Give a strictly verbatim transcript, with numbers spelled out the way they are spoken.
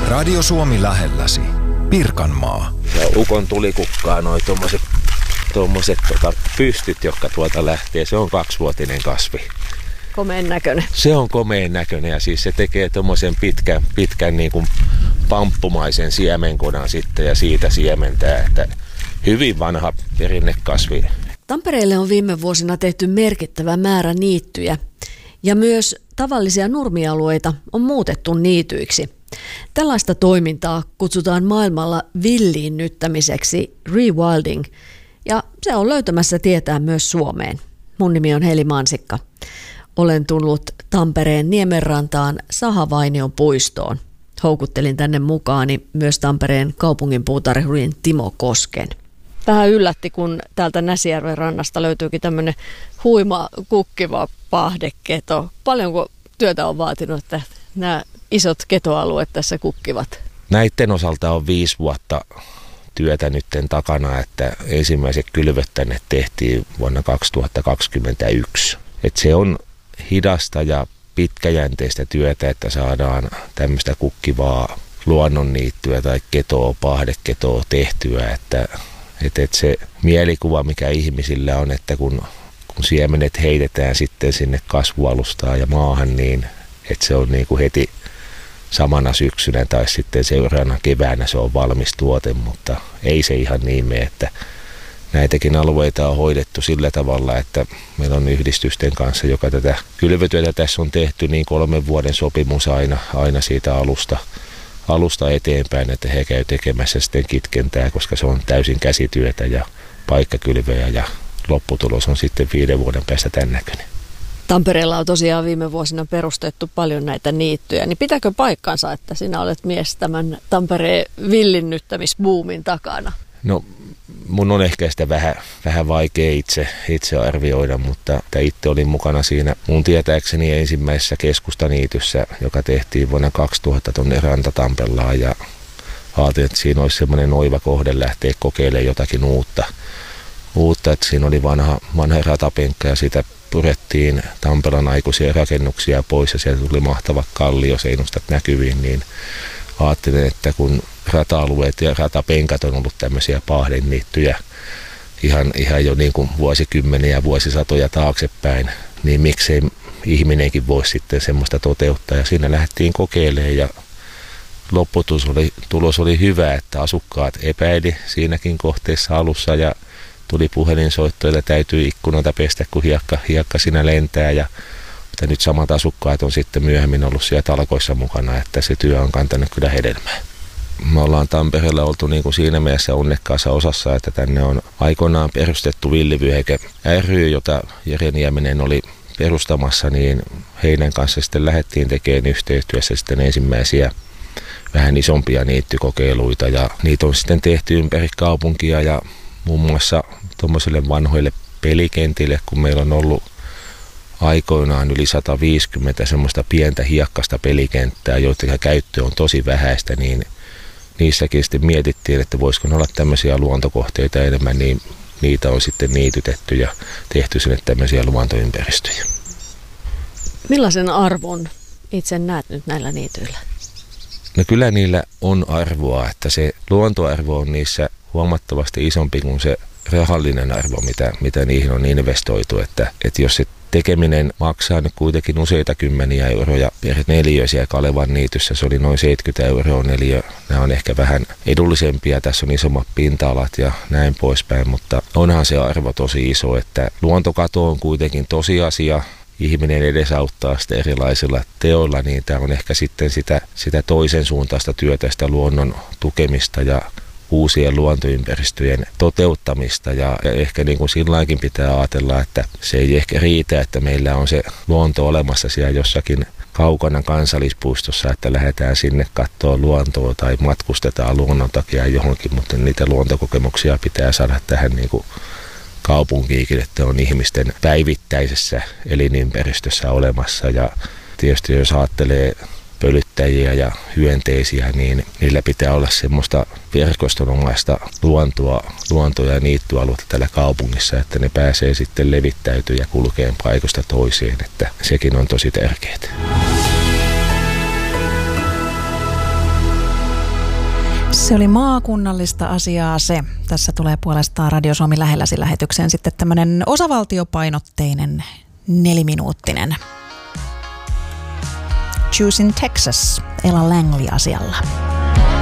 Radio Suomi lähelläsi. Pirkanmaa. Ja ukon tulikukkaa noi tommoset, tommoset tota, pystyt, jotka tuolta lähtee. Se on kaksivuotinen kasvi. Komeen näköinen. Se on komeen näköinen ja siis se tekee tommosen pitkän, pitkän niin kuin pamppumaisen siemenkodan sitten ja siitä siementää, että hyvin vanha perinnekasvi. Tampereelle on viime vuosina tehty merkittävä määrä niittyjä ja myös tavallisia nurmialueita on muutettu niityiksi. Tällaista toimintaa kutsutaan maailmalla villiinnyttämiseksi rewilding ja se on löytämässä tietään myös Suomeen. Mun nimi on Heli Mansikka. Olen tullut Tampereen Niemenrantaan Sahavainion puistoon. Houkuttelin tänne mukaani myös Tampereen kaupunginpuutarhurin Timo Kosken. Vähän yllätti, kun täältä Näsijärven rannasta löytyykin tämmöinen huima kukkiva pahdeketo. Paljonko työtä on vaatinut, että nämä isot ketoalueet tässä kukkivat? Näiden osalta on viisi vuotta työtä nytten takana, että ensimmäiset kylvöt tänne tehtiin vuonna kaksituhattakaksikymmentäyksi. Et se on hidasta ja pitkäjänteistä työtä, että saadaan tämmöistä kukkivaa luonnonniittyä tai ketoa, pahdeketoa tehtyä, että Että et se mielikuva, mikä ihmisillä on, että kun, kun siemenet heitetään sitten sinne kasvualustaan ja maahan, niin että se on niin kuin heti samana syksynä tai sitten seuraavana keväänä se on valmis tuote, mutta ei se ihan niin mene, että näitäkin alueita on hoidettu sillä tavalla, että meillä on yhdistysten kanssa, joka tätä kylvötyötä tässä on tehty, niin kolmen vuoden sopimus aina, aina siitä alusta. alusta eteenpäin, että he käy tekemässä sitten kitkentää, koska se on täysin käsityötä ja paikkakylvejä ja lopputulos on sitten viiden vuoden päästä tämän näköinen. Tampereella on tosiaan viime vuosina perustettu paljon näitä niittyjä, niin pitääkö paikkansa, että sinä olet mies tämän Tampereen villinnyttämisbuumin takana? No mun on ehkä sitä vähän, vähän vaikea itse, itse arvioida, mutta itse olin mukana siinä mun tietääkseni ensimmäisessä keskustaniityssä, joka tehtiin vuonna kaksituhatta tuonne Rantatampelaan ja ajattelin, että siinä olisi semmoinen oiva kohde lähteä kokeilemaan jotakin uutta. uutta että siinä oli vanha, vanha ratapenkka ja sitä purettiin Tampelan aikuisia rakennuksia pois ja sieltä tuli mahtava kallio seinustat näkyviin, niin ajattelin, että kun rata-alueet ja ratapenkat on ollut tämmöisiä pahdeniittyjä ihan, ihan jo niin kuin vuosikymmeniä, vuosisatoja taaksepäin, niin miksei ihminenkin voisi sitten semmoista toteuttaa. Ja siinä lähdettiin kokeilemaan ja lopputulos oli, tulos oli hyvä, että asukkaat epäili siinäkin kohteessa alussa ja tuli puhelinsoitto, että täytyy ikkunoita pestä, kun hiekka, hiekka siinä lentää ja että nyt samat asukkaat on sitten myöhemmin ollut siellä talkoissa mukana, että se työ on kantanut kyllä hedelmää. Me ollaan Tampereella oltu niin kuin siinä mielessä onnekkaassa osassa, että tänne on aikoinaan perustettu Villivyöhyke ry, jota Jere Nieminen oli perustamassa, niin heidän kanssa sitten lähdettiin tekemään yhteistyössä sitten ensimmäisiä vähän isompia niittykokeiluita ja niitä on sitten tehty ympäri kaupunkia ja muun muassa tuommoisille vanhoille pelikentille, kun meillä on ollut aikoinaan yli sata viisikymmentä semmoista pientä hiekkasta pelikenttää, joiden käyttö on tosi vähäistä, niin niissäkin sitten mietittiin, että voisiko olla tämmöisiä luontokohteita enemmän, niin niitä on sitten niitytetty ja tehty sinne tämmöisiä luontoympäristöjä. Millaisen arvon itse näet nyt näillä niityillä? No kyllä niillä on arvoa, että se luontoarvo on niissä huomattavasti isompi kuin se rahallinen arvo, mitä, mitä niihin on investoitu, että, että jos se tekeminen maksaa nyt kuitenkin useita kymmeniä euroja per neliö siellä Kalevan niityssä. Se oli noin seitsemänkymmentä euroa neliö. Nämä on ehkä vähän edullisempia. Tässä on isommat pinta-alat ja näin poispäin, mutta onhan se arvo tosi iso, että luontokato on kuitenkin tosiasia. Ihminen edesauttaa sitä erilaisilla teoilla, niin tämä on ehkä sitten sitä, sitä toisen suuntaista työtä, sitä luonnon tukemista ja uusien luontoympäristöjen toteuttamista ja, ja ehkä niin kuin silläkin pitää ajatella, että se ei ehkä riitä, että meillä on se luonto olemassa siellä jossakin kaukana kansallispuistossa, että lähdetään sinne katsoa luontoa tai matkustetaan luonnon takia johonkin, mutta niitä luontokokemuksia pitää saada tähän niin kuin kaupunkiikin, että on ihmisten päivittäisessä elinympäristössä olemassa ja tietysti jos ajattelee pölyttäjiä ja hyönteisiä, niin niillä pitää olla semmoista verkostonomaista luontoa, luontoa ja niittyaluetta täällä kaupungissa, että ne pääsee sitten levittäytyä ja kulkeen paikasta toiseen, että sekin on tosi tärkeää. Se oli maakunnallista asiaa se. Tässä tulee puolestaan Radio Suomi lähelläsi lähetykseen sitten tämmöinen osavaltiopainotteinen neliminuuttinen. Choosing Texas, Ella Langley asialla.